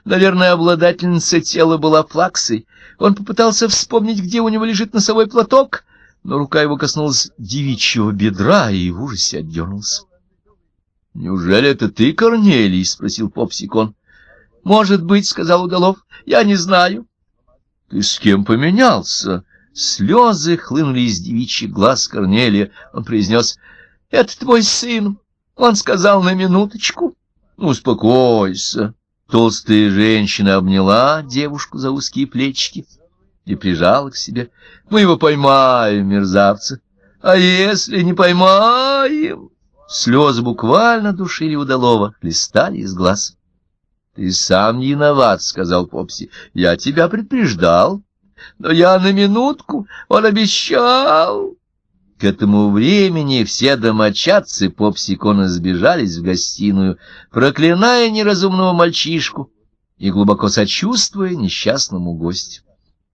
Наверное, обладательница тела была плаксой. Он попытался вспомнить, где у него лежит носовой платок, но рука его коснулась девичьего бедра и в ужасе отдернулся. — Неужели это ты, Корнелий? — спросил Попсикон. — Может быть, — сказал Удалов, — я не знаю. — Ты с кем поменялся? Слезы хлынули из девичьих глаз Корнелия. Он произнес: — это твой сын. Он сказал на минуточку. — Успокойся. Толстая женщина обняла девушку за узкие плечики и прижала к себе. — Мы его поймаем, мерзавца. А если не поймаем? Слезы буквально душили Удалова, хлестали из глаз. — Ты сам не виноват, — сказал Попси. — Я тебя предупреждал. Но я на минутку, он обещал. К этому времени все домочадцы Попсикона сбежались в гостиную, проклиная неразумного мальчишку и глубоко сочувствуя несчастному гостю.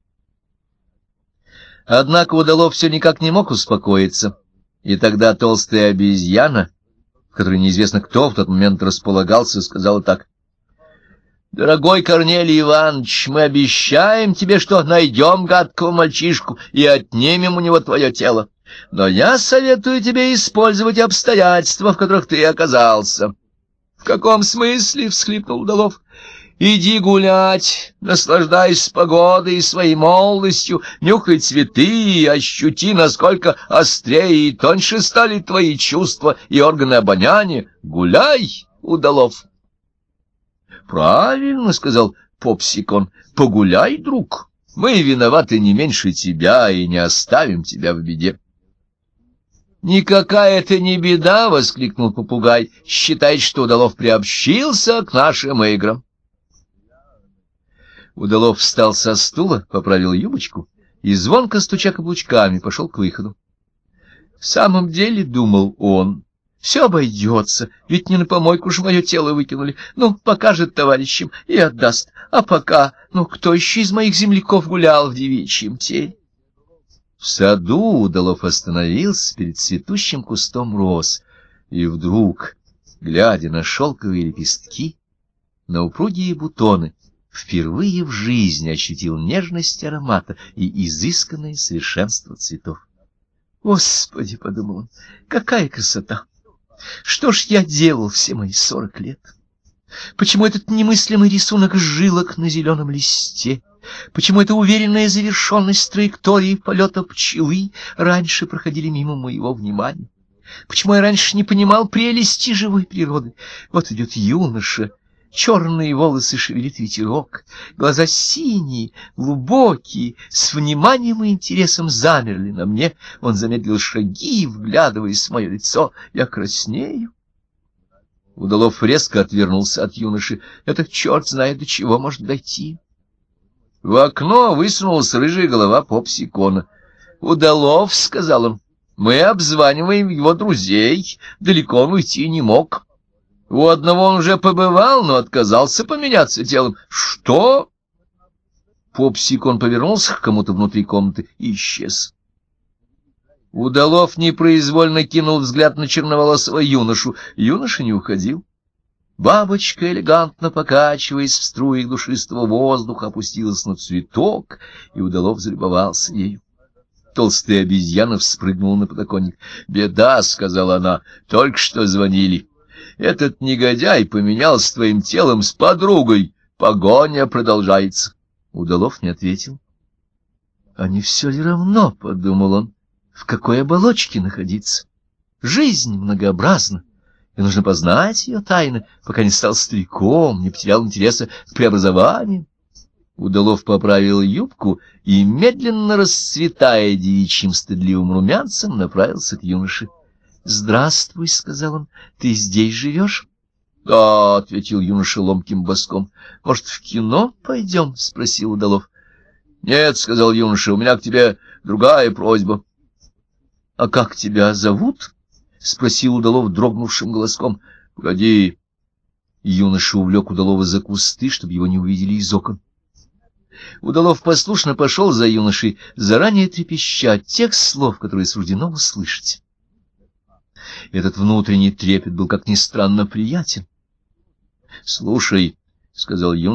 Однако Удалов все никак не мог успокоиться, и тогда толстая обезьяна, в которой неизвестно кто в тот момент располагался, сказала так: — Дорогой Корнелий Иванович, мы обещаем тебе, что найдем гадкого мальчишку и отнимем у него твое тело. Но я советую тебе использовать обстоятельства, в которых ты оказался. — В каком смысле? — всхлипнул Удалов. — Иди гулять, наслаждайся погодой и своей молодостью, нюхай цветы и ощути, насколько острее и тоньше стали твои чувства и органы обоняния. Гуляй, Удалов. — Правильно, — сказал Попсикон, — погуляй, друг. Мы виноваты не меньше тебя и не оставим тебя в беде. — Никакая это не беда, — воскликнул попугай, — считай, что Удалов приобщился к нашим играм. Удалов встал со стула, поправил юбочку и, звонко стуча каблучками, пошел к выходу. — В самом деле, — думал он, — все обойдется, ведь не на помойку же мое тело выкинули. Ну, покажет товарищам и отдаст. А пока, ну, кто еще из моих земляков гулял в девичьем теле? В саду Удалов остановился перед цветущим кустом роз, и вдруг, глядя на шелковые лепестки, на упругие бутоны, впервые в жизни ощутил нежность аромата и изысканное совершенство цветов. «Господи!» — подумал он, — «какая красота! Что ж я делал все мои 40 лет? Почему этот немыслимый рисунок жилок на зеленом листе? Почему эта уверенная завершенность траектории полета пчелы раньше проходили мимо моего внимания? Почему я раньше не понимал прелести живой природы? Вот идет юноша, черные волосы шевелит ветерок, глаза синие, глубокие, с вниманием и интересом замерли на мне. Он замедлил шаги, вглядываясь в мое лицо. Я краснею. Удалов резко отвернулся от юноши. Это черт знает, до чего может дойти. В окно высунулась рыжая голова Попсикона. — Удалов, — сказал он, — мы обзваниваем его друзей. Далеко он уйти не мог. У одного он уже побывал, но отказался поменяться телом. — Что? Попсикон повернулся к кому-то внутри комнаты и исчез. Удалов непроизвольно кинул взгляд на черноволосого юношу. Юноша не уходил. Бабочка, элегантно покачиваясь в струях душистого воздуха, опустилась на цветок, и Удалов залюбовался ею. Толстая обезьяна вспрыгнула на подоконник. — Беда, — сказала она, — только что звонили. Этот негодяй поменялся твоим телом с подругой. Погоня продолжается. Удалов не ответил. — А не все ли равно, — подумал он, — в какой оболочке находиться? Жизнь многообразна, и нужно познать ее тайны, пока не стал стариком, не потерял интереса к преобразованию. Удалов поправил юбку и, медленно расцветая девичьим стыдливым румянцем, направился к юноше. — Здравствуй, — сказал он, — ты здесь живешь? — Да, — ответил юноша ломким боском. — Может, в кино пойдем? — спросил Удалов. — Нет, — сказал юноша, — у меня к тебе другая просьба. — А как тебя зовут? — спросил Удалов дрогнувшим голоском. — Погоди. Юноша увлек Удалова за кусты, чтобы его не увидели из окон. Удалов послушно пошел за юношей, заранее трепеща от тех слов, которые суждено услышать. Этот внутренний трепет был, как ни странно, приятен. — Слушай, — сказал юноша,